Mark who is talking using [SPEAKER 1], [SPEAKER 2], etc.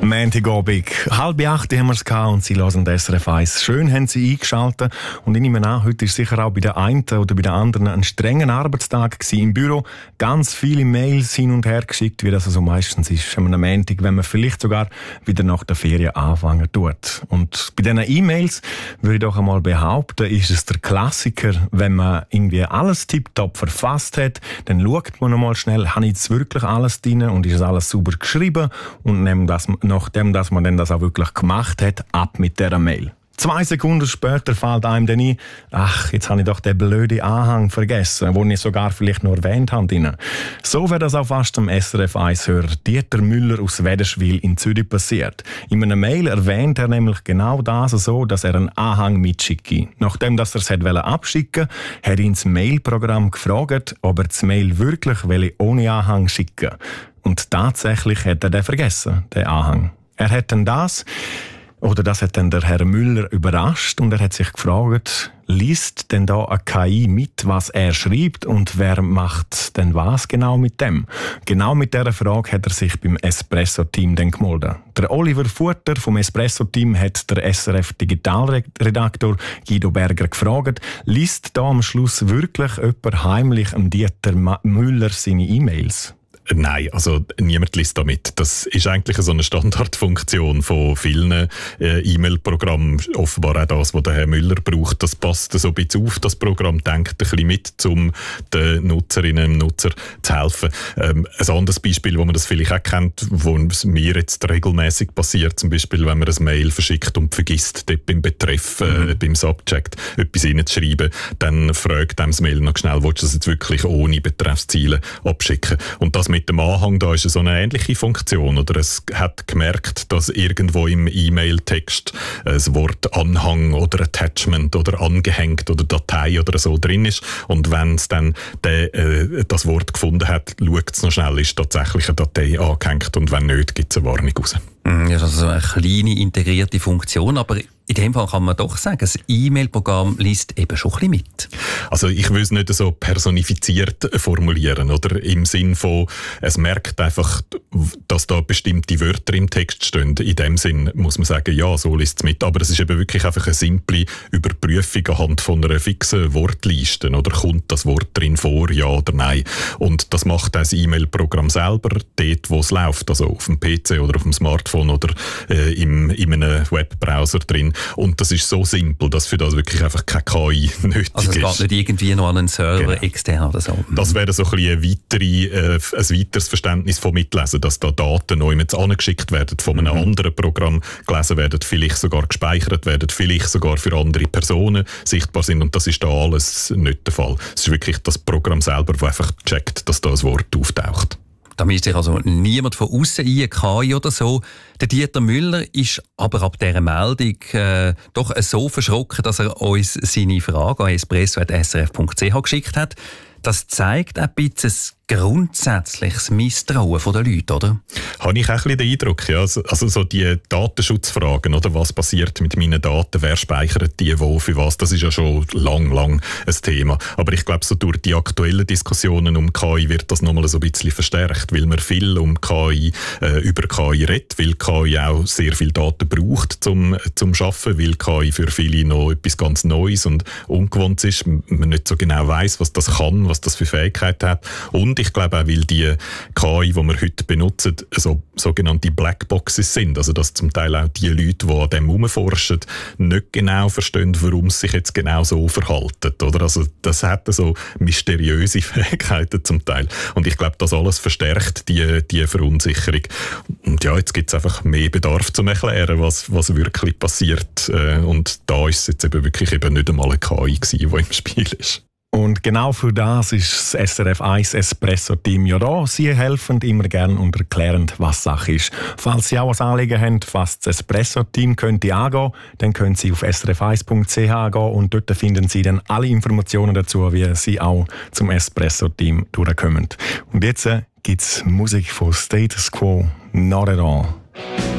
[SPEAKER 1] Montagabend, 7:30 haben wir es gehabt und Sie hören das SRF 1. Schön haben Sie eingeschaltet und ich nehme an, heute ist sicher auch bei der einen oder bei der anderen ein strenger Arbeitstag gewesen im Büro. Ganz viele Mails hin und her geschickt, wie das so meistens ist am Montag, wenn man vielleicht sogar wieder nach der Ferien anfangen tut. Und bei diesen E-Mails würde ich doch einmal behaupten, ist es der Klassiker, wenn man irgendwie alles tipptopp verfasst hat, dann schaut man nochmal schnell, habe ich jetzt wirklich alles drin und ist alles sauber geschrieben und nachdem dass man dann das auch wirklich gemacht hat, ab mit dieser Mail. 2 Sekunden später fällt einem dann ein, jetzt habe ich doch den blöden Anhang vergessen, den ich sogar vielleicht noch erwähnt habe. So wäre das auch fast dem SRF 1-Hörer Dieter Müller aus Wädenswil in Zürich passiert. In einer Mail erwähnt er nämlich genau das so, dass er einen Anhang mitschicke. Nachdem dass er es abschicken wollte, hat ihn das Mailprogramm gefragt, ob er das Mail wirklich ohne Anhang schicken will. Und tatsächlich hat er den vergessen, den Anhang. Er hat dann das hat dann der Herr Müller überrascht und er hat sich gefragt, liest denn da eine KI mit, was er schreibt und wer macht denn was genau mit dem? Genau mit dieser Frage hat er sich beim Espresso-Team dann gemeldet. Der Oliver Futter vom Espresso-Team hat der SRF-Digitalredaktor Guido Berger gefragt, liest da am Schluss wirklich jemand heimlich am Dieter Müller seine E-Mails?
[SPEAKER 2] Nein, also niemand liest damit. Das ist eigentlich so eine Standardfunktion von vielen E-Mail-Programmen. Offenbar auch das, was der Herr Müller braucht. Das passt so ein bisschen auf. Das Programm denkt ein bisschen mit, um den Nutzerinnen und Nutzern zu helfen. Ein anderes Beispiel, wo man das vielleicht auch kennt, wo es mir jetzt regelmäßig passiert, zum Beispiel, wenn man ein Mail verschickt und vergisst, dort beim Betreff, beim Subject etwas reinzuschreiben, dann fragt einem das Mail noch schnell, willst du das jetzt wirklich ohne Betreffsziele abschicken? Und das mit dem Anhang, da ist so eine ähnliche Funktion. Oder es hat gemerkt, dass irgendwo im E-Mail-Text das Wort Anhang oder Attachment oder angehängt oder Datei oder so drin ist. Und wenn es dann das Wort gefunden hat, schaut es noch schnell, ist tatsächlich eine Datei angehängt und wenn nicht, gibt es eine Warnung raus.
[SPEAKER 3] Ja, das ist also eine kleine integrierte Funktion, aber in dem Fall kann man doch sagen, das E-Mail-Programm liest eben schon ein bisschen mit.
[SPEAKER 2] Also ich will es nicht so personifiziert formulieren, oder im Sinn von, es merkt einfach, dass da bestimmte Wörter im Text stehen. In dem Sinn muss man sagen, ja, so liest es mit. Aber es ist eben wirklich einfach eine simple Überprüfung anhand von einer fixen Wortliste. Oder kommt das Wort drin vor, ja oder nein? Und das macht das E-Mail-Programm selber, dort wo es läuft, also auf dem PC oder auf dem Smartphone oder in einem Webbrowser drin. Und das ist so simpel, dass für das wirklich einfach keine KI nötig ist.
[SPEAKER 3] Also es geht nicht irgendwie noch an einen Server extern oder so?
[SPEAKER 2] Das wäre so ein weiteres Verständnis von Mitlesen, dass da Daten neu mit angeschickt werden, von einem anderen Programm gelesen werden, vielleicht sogar gespeichert werden, vielleicht sogar für andere Personen sichtbar sind. Und das ist da alles nicht der Fall. Es ist wirklich das Programm selber, das einfach checkt, dass da ein Wort auftaucht.
[SPEAKER 3] Da mischt sich also niemand von außen ein, KI oder so. Der Dieter Müller ist aber ab dieser Meldung doch so verschrocken, dass er uns seine Frage an espresso@srf.ch geschickt hat. Das zeigt ein bisschen grundsätzliches Misstrauen der Leute, oder?
[SPEAKER 2] Habe ich auch ein bisschen den Eindruck, ja. Also so die Datenschutzfragen, oder was passiert mit meinen Daten, wer speichert die, wo, für was, das ist ja schon lang ein Thema. Aber ich glaube, so durch die aktuellen Diskussionen um KI wird das nochmal so ein bisschen verstärkt, weil man viel über KI redet, weil KI auch sehr viel Daten braucht zum Arbeiten, weil KI für viele noch etwas ganz Neues und Ungewohntes ist, man nicht so genau weiss, was das kann, was das für Fähigkeiten hat. Und ich glaube auch, weil die KI, die wir heute benutzen, so sogenannte Blackboxes sind. Also dass zum Teil auch die Leute, die an dem herumforschen, nicht genau verstehen, warum sie sich jetzt genau so verhalten. Oder? Also das hat so mysteriöse Fähigkeiten zum Teil. Und ich glaube, das alles verstärkt die Verunsicherung. Und ja, jetzt gibt es einfach mehr Bedarf zum Erklären, was wirklich passiert. Und da ist es jetzt wirklich nicht einmal eine KI gewesen, die im Spiel ist.
[SPEAKER 1] Und genau für das ist das SRF 1 Espresso-Team ja da. Sie helfen immer gern und erklären, was Sache ist. Falls Sie auch ein Anliegen haben, was das Espresso-Team könnte angehen, dann können Sie auf srf1.ch gehen und dort finden Sie dann alle Informationen dazu, wie Sie auch zum Espresso-Team durchkommen. Und jetzt gibt es Musik von Status Quo, Not at All.